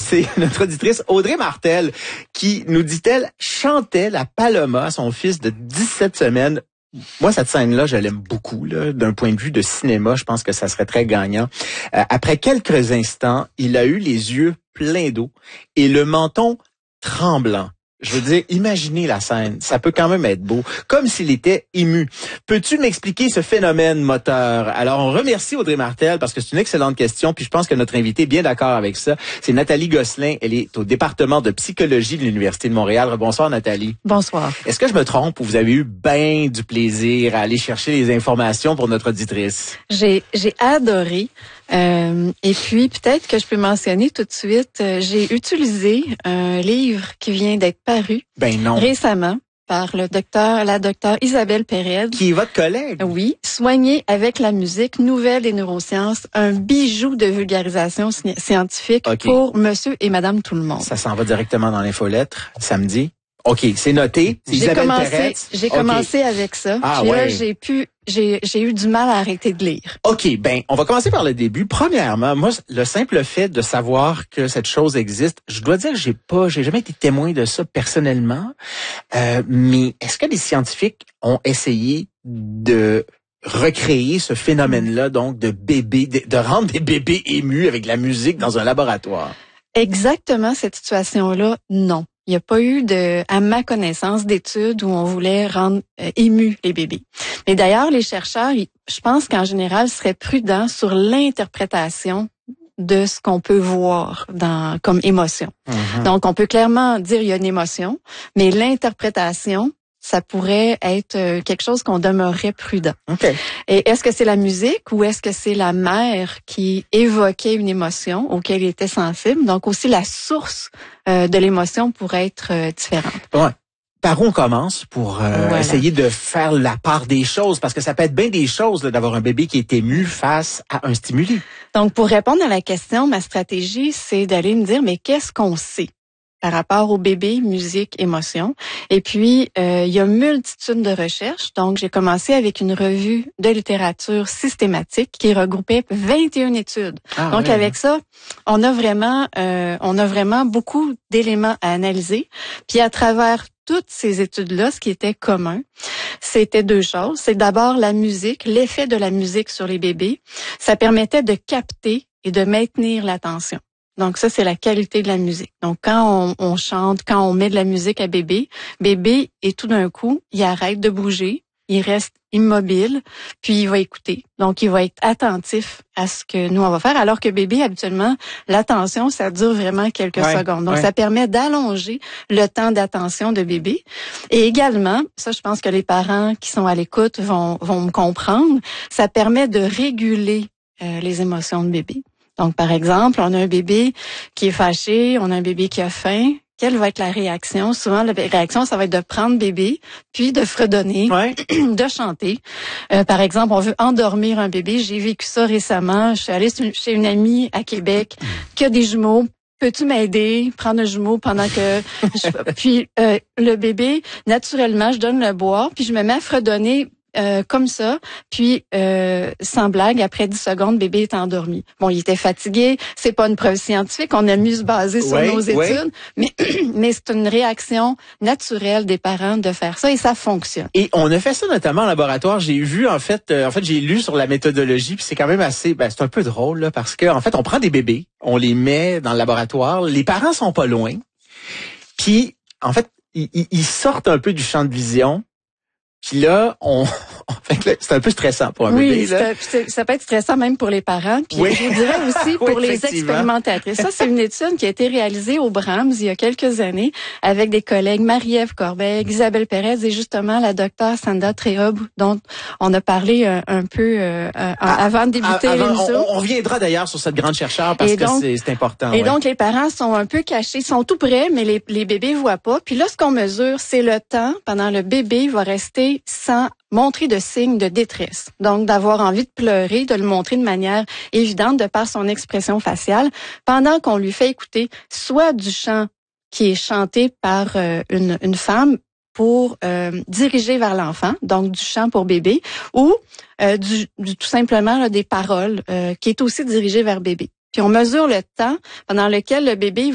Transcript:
c'est notre auditrice Audrey Martel qui, nous dit-elle, chantait la Paloma à son fils de 17 semaines. Moi, cette scène-là, je l'aime beaucoup. Là, d'un point de vue de cinéma, je pense que ça serait très gagnant. Après quelques instants, il a eu les yeux pleins d'eau et le menton tremblant. Je veux dire, imaginez la scène. Ça peut quand même être beau. Comme s'il était ému. Peux-tu m'expliquer ce phénomène moteur? Alors, on remercie Audrey Martel parce que c'est une excellente question. Puis je pense que notre invitée est bien d'accord avec ça. C'est Nathalie Gosselin. Elle est au département de psychologie de l'Université de Montréal. Bonsoir, Nathalie. Bonsoir. Est-ce que je me trompe ou vous avez eu bien du plaisir à aller chercher les informations pour notre auditrice? J'ai adoré. Et puis, peut-être que je peux mentionner tout de suite, j'ai utilisé un livre qui vient d'être paru récemment par la docteure Isabelle Pérez. Qui est votre collègue? Oui, Soigner avec la musique, nouvelle des neurosciences, un bijou de vulgarisation scientifique pour monsieur et madame tout le monde. Ça s'en va directement dans l'infolettre, samedi. OK, c'est noté. J'ai commencé avec ça. Puis là, j'ai eu du mal à arrêter de lire. OK, on va commencer par le début. Premièrement, moi, le simple fait de savoir que cette chose existe, je dois dire que j'ai jamais été témoin de ça personnellement. Mais est-ce que les scientifiques ont essayé de recréer ce phénomène-là, donc de rendre des bébés émus avec de la musique dans un laboratoire? Exactement cette situation-là, non. Il n'y a pas eu à ma connaissance, d'études où on voulait rendre émus les bébés. Mais d'ailleurs, les chercheurs, je pense qu'en général, seraient prudents sur l'interprétation de ce qu'on peut voir comme émotion. Mm-hmm. Donc, on peut clairement dire qu'il y a une émotion, mais l'interprétation, ça pourrait être quelque chose qu'on demeurerait prudent. Okay. Et est-ce que c'est la musique ou est-ce que c'est la mère qui évoquait une émotion auquel il était sensible? Donc aussi la source de l'émotion pourrait être différente. Ouais. Par où on commence pour essayer de faire la part des choses? Parce que ça peut être bien des choses là, d'avoir un bébé qui est ému face à un stimuli. Donc pour répondre à la question, ma stratégie, c'est d'aller me dire, mais qu'est-ce qu'on sait par rapport au bébé, musique, émotion. Et puis, il y a multitude de recherches. Donc, j'ai commencé avec une revue de littérature systématique qui regroupait 21 études. Donc, avec ça, on a vraiment beaucoup d'éléments à analyser. Puis, à travers toutes ces études-là, ce qui était commun, c'était deux choses. C'est d'abord la musique, l'effet de la musique sur les bébés. Ça permettait de capter et de maintenir l'attention. Donc ça, c'est la qualité de la musique. Donc quand on chante, quand on met de la musique à bébé et tout d'un coup, il arrête de bouger, il reste immobile, puis il va écouter. Donc il va être attentif à ce que nous on va faire, alors que bébé, habituellement, l'attention, ça dure vraiment quelques secondes. Donc ça permet d'allonger le temps d'attention de bébé. Et également, ça je pense que les parents qui sont à l'écoute vont me comprendre, ça permet de réguler les émotions de bébé. Donc, par exemple, on a un bébé qui est fâché, on a un bébé qui a faim. Quelle va être la réaction? Souvent, la réaction, ça va être de prendre bébé, puis de fredonner, de chanter. Par exemple, on veut endormir un bébé. J'ai vécu ça récemment. Je suis allée chez une amie à Québec qui a des jumeaux. Peux-tu m'aider? Prendre un jumeau pendant que... Puis, le bébé, naturellement, je donne le boire, puis je me mets à fredonner comme ça, puis sans blague, après 10 secondes, bébé est endormi. Bon, il était fatigué, c'est pas une preuve scientifique, on a mieux se baser sur nos études, mais c'est une réaction naturelle des parents de faire ça et ça fonctionne. Et on a fait ça notamment en laboratoire. J'ai vu en fait j'ai lu sur la méthodologie, puis c'est quand même assez c'est un peu drôle là, parce que en fait on prend des bébés, on les met dans le laboratoire, les parents sont pas loin. Puis en fait, ils sortent un peu du champ de vision. Puis là, c'est un peu stressant pour un bébé. Là. Ça peut être stressant même pour les parents. Puis je vous dirais aussi pour les expérimentatrices. Ça, c'est une étude qui a été réalisée au Brahms il y a quelques années avec des collègues Marie-Ève Corbeil, Isabelle Pérez et justement la docteure Sandra Trehob, dont on a parlé un peu avant de débuter l'émission. On reviendra d'ailleurs sur cette grande chercheure parce que c'est important. Et donc, les parents sont un peu cachés, sont tout près, mais les bébés voient pas. Puis là, ce qu'on mesure, c'est le temps pendant le bébé va rester sans montrer de signes de détresse. Donc, d'avoir envie de pleurer, de le montrer de manière évidente de par son expression faciale, pendant qu'on lui fait écouter soit du chant qui est chanté par une femme pour diriger vers l'enfant, donc du chant pour bébé, ou tout simplement là, des paroles qui est aussi dirigé vers bébé. Puis on mesure le temps pendant lequel le bébé